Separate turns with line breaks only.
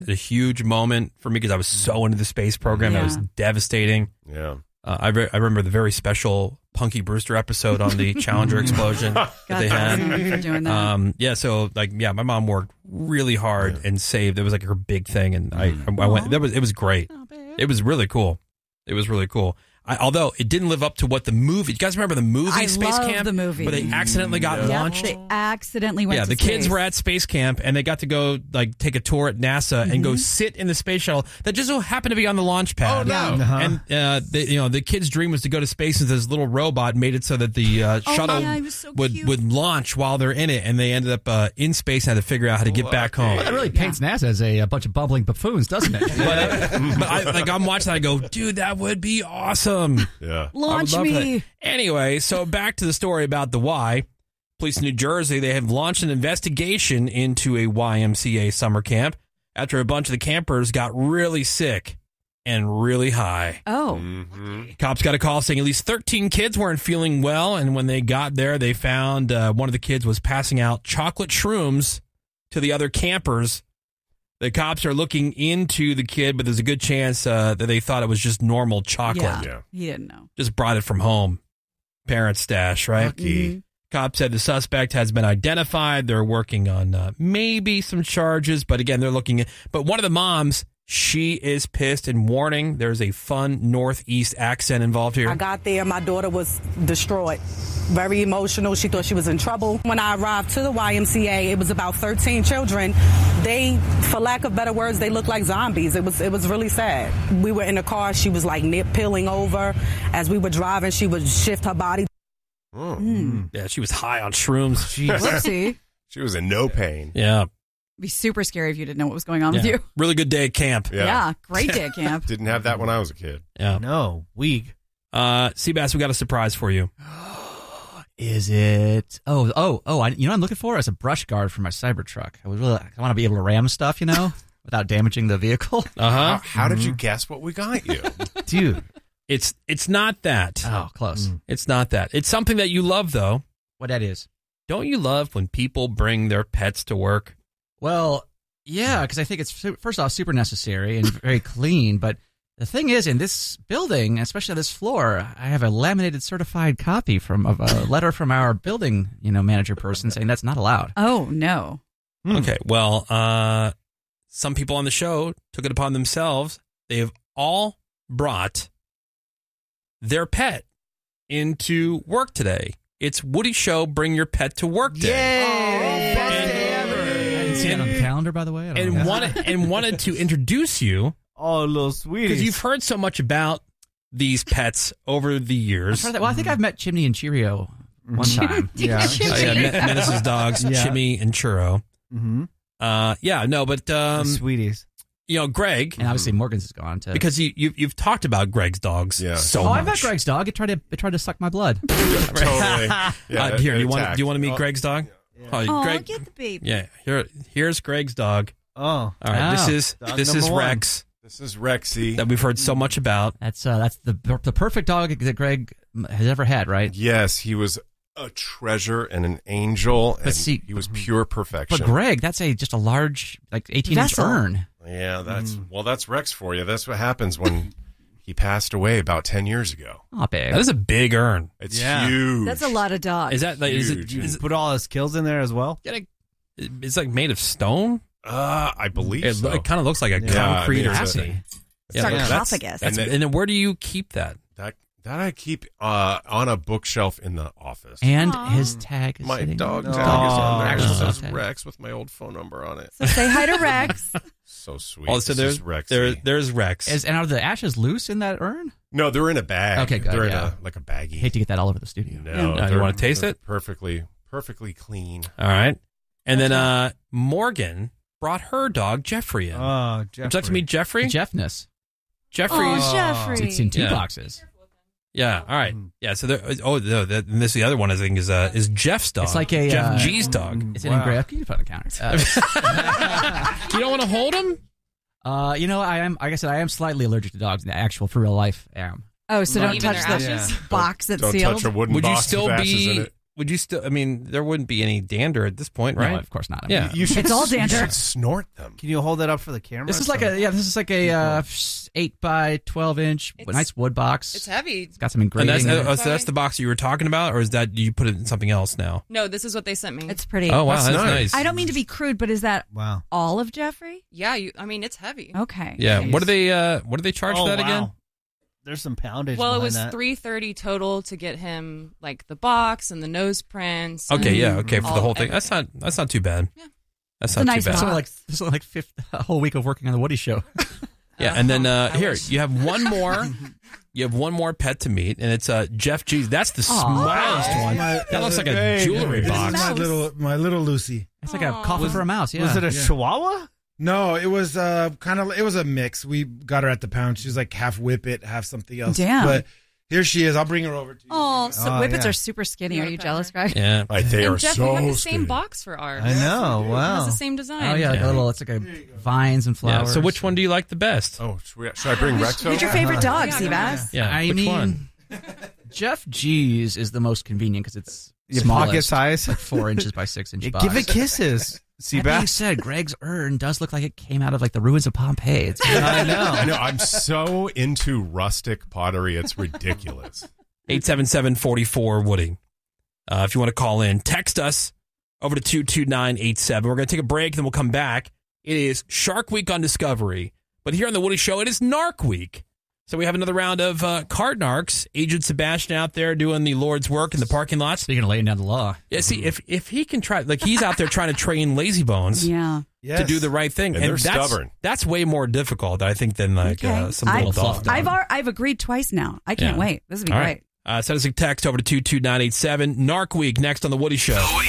a huge moment for me because I was so into the space program. It was devastating.
Yeah.
I remember the very special Punky Brewster episode on the Challenger explosion that they had.
For doing that.
So my mom worked really hard and saved. It was like her big thing, and I went. It was great. It was really cool. Although it didn't live up to what the movie. You guys remember the movie Space Camp?
The movie
where they accidentally got launched.
They accidentally went.
Yeah, the kids were at space camp and they got to go take a tour at NASA and go sit in the space shuttle that just so happened to be on the launch pad.
Oh no!
And the kid's dream was to go to space, and this little robot made it so that the shuttle would launch while they're in it, and they ended up in space and had to figure out how to get back home.
Well, that really paints NASA as a bunch of bumbling buffoons, doesn't it?
but I'm watching that, I go, dude, that would be awesome.
Yeah.
Launch me.
That. Anyway, so back to the story about the Y. Police in New Jersey, they have launched an investigation into a YMCA summer camp after a bunch of the campers got really sick and really high.
Oh.
Mm-hmm.
Cops got a call saying at least 13 kids weren't feeling well, and when they got there, they found one of the kids was passing out chocolate shrooms to the other campers. The cops are looking into the kid, but there's a good chance that they thought it was just normal chocolate.
Yeah.
He didn't know.
Just brought it from home. Parents' stash, right?
Lucky.
Cops said the suspect has been identified. They're working on maybe some charges, but again, they're looking at. But one of the moms, she is pissed and warning. There's a fun Northeast accent involved here.
I got there, my daughter was distraught. Very emotional. She thought she was in trouble. When I arrived to the YMCA, it was about 13 children. They, for lack of better words, they looked like zombies. It was really sad. We were in the car. She was like peeling over. As we were driving, she would shift her body.
Yeah, she was high on shrooms.
Whoopsie.
She was in no pain.
Yeah.
It'd be super scary if you didn't know what was going on with you.
Really good day at camp.
Yeah, great day at camp.
Didn't have that when I was a kid.
Yeah.
No, weak.
Seabass, we got a surprise for you.
Is it? I'm looking for is a brush guard for my Cybertruck. I want to be able to ram stuff, without damaging the vehicle.
How did you guess what we got you?
Dude.
It's not that.
Oh, close.
It's not that. It's something that you love, though.
What that is?
Don't you love when people bring their pets to work?
Well, yeah, because I think it's, first off, super necessary and very clean. But the thing is, in this building, especially on this floor, I have a laminated certified copy of a letter from our building, manager person saying that's not allowed.
Oh, no.
Okay, well, some people on the show took it upon themselves. They have all brought their pet into work today. It's Woody Show Bring Your Pet to Work Day.
Yay! Best day ever. I didn't see it on the calendar, by the way.
Wanted to introduce you.
Oh, little sweetie.
Because you've heard so much about these pets over the years.
Well, I think I've met Chimney and Cheerio one time.
Yeah.
Menace's dogs, Chimmy and Churro.
The sweeties.
Greg,
and obviously Morgan's is gone too.
Because you've talked about Greg's dogs so much.
I met Greg's dog. It tried to suck my blood.
Totally. Yeah,
here, do you want to meet Greg's dog?
Yeah.
Greg,
get the baby.
Yeah, here's Greg's dog.
Oh,
all right.
Wow.
This is Rex.
This is Rexy
that we've heard so much about.
That's the perfect dog that Greg has ever had, right?
Yes, he was a treasure and an angel, and he was pure perfection.
But Greg, that's just a large, 18-inch urn.
Yeah, that's Rex for you. That's what happens when he passed away about 10 years ago.
Oh, big.
That is a big urn.
It's huge.
That's a lot of dogs.
Is that
huge.
Is it put all his kills in there as well?
It's made of stone.
I believe so.
It kind of looks like a concrete or something.
Sarcophagus.
And then where do you keep that?
That I keep on a bookshelf in the office.
And his tag is
my dog tag is on there. It says Rex with my old phone number on it.
So say hi to Rex.
So sweet.
Oh, so there's Rex. There's Rex.
And are the ashes loose in that urn?
No, they're in a bag.
Okay, good.
They're in a baggie.
Hate to get that all over the studio.
No,
you want to taste it?
Perfectly clean.
All right. And then Morgan brought her dog Jeffrey in.
Oh, Jeffrey.
Would you like to meet Jeffrey?
Jeffness.
Jeffrey's.
Oh, Jeffrey.
It's in two boxes.
Yeah. All right. Yeah. So and this the other one I think is Jeff's dog.
It's like a
Jeff G's dog.
It's an engraved. Can you put it on the counter?
You don't want to hold him?
I am. Like I said, I am slightly allergic to dogs. In the actual, for real life, am.
Oh, so don't touch the box that's
don't
sealed.
touch a wooden box with ashes in it.
would you still? I mean, there wouldn't be any dander at this point,
No,
right?
of course not.
Yeah.
You should,
It's all
you
dander.
should snort them.
Can you hold that up for the camera?
This is like a 8 by 12 inch
It's-
nice wood box.
It's heavy.
It's got some
And
engraving.
that's,
in it.
so that's the box you were talking about, or is that you put it in something else now?
No, this is what they sent me.
It's pretty.
Oh wow,
That's
that's
nice.
nice.
I don't mean to be crude, but is that
Wow.
all of Jeffrey?
yeah, I mean, it's heavy.
Okay.
Yeah.
Nice.
What do they charge for that again?
There's some poundage.
Well, it
behind
was
that.
$330 total to get him like the box and the nose prints.
Okay,
and
yeah, okay, for the
all-
whole thing. That's not too bad.
Yeah.
That's
It's
not
a
too
nice
bad.
box.
This is like a whole week of working on the Woody Show.
Yeah, and then
I
here
wish.
you have one more. You have one more pet to meet, and it's Jeff G's. That's the smallest one. That looks like a jewelry
This
box.
is my little Lucy.
It's like a coffin for a mouse. Yeah.
Was it a Chihuahua?
No, it was it was a mix. We got her at the pound. She was like half whippet, half something else.
Damn.
But here she is. I'll bring her over to you.
Oh, so
Oh,
whippets
yeah.
are super skinny. Are you jealous, Greg?
Yeah,
They
And
are
Jeff,
so
we have the
skinny.
same box for ours.
I know.
It has
Wow.
the same design.
Oh yeah, like
Yeah.
a little. It's like a vines and
yeah.
flowers.
So which one do you like the best?
Oh, should I bring Rex over?
Who's your favorite dog,
Yeah,
Seabass?
Yeah,
I
which
mean,
one?
Jeff G's is the most convenient because it's
Your
smallest,
pocket size.
like 4 inches by 6 inch
Yeah,
box.
give it kisses.
That being
Seabass.
said, Greg's urn does look like it came out of like the ruins of Pompeii. It's
I know.
I know. I'm so into rustic pottery. It's ridiculous.
877-44-WOODY. If you want to call in, text us over to 22987. We're going to take a break, then we'll come back. It is Shark Week on Discovery. But here on The Woody Show, it is Narc Week. So we have another round of card narcs. Agent Sebastian out there doing the Lord's work in the parking lots.
speaking of laying down the law.
Yeah, see, if he can try, like he's out there trying to train lazy bones
Yeah.
to do the right thing.
And they're
that's
stubborn.
That's way more difficult, I think, than like
Okay.
some little
fluff
dog.
dog.
I've agreed twice now. I can't
Yeah.
wait. This would be
All
great.
right. Send us a text over to 22987. Narc Week next on The Woody Show.